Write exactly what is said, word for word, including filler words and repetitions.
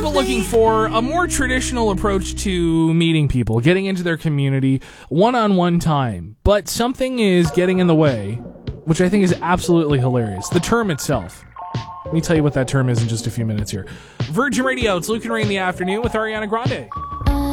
people looking for a more traditional approach to meeting people, getting into their community, one-on-one time. But something is getting in the way, which I think is absolutely hilarious. The term itself. Let me tell you what that term is in just a few minutes here. Virgin Radio, it's Luke and Ray in the afternoon with Ariana Grande.